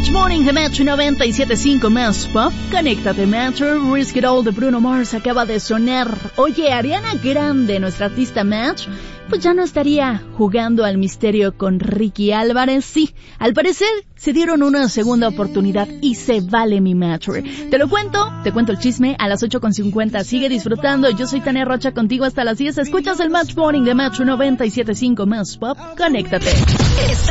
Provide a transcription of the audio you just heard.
Match Morning de Match 97.5 más Pop. Conéctate, Matcher. Risk It All de Bruno Mars acaba de sonar. Oye, Ariana Grande, nuestra artista Match, pues ya no estaría jugando al misterio con Ricky Álvarez. Sí, al parecer se dieron una segunda oportunidad y se vale, mi Matcher. Te cuento el chisme a las 8:50. Sigue disfrutando. Yo soy Tania Rocha, contigo hasta las 10. Escuchas el Match Morning de Match 97.5 más Pop. Conéctate.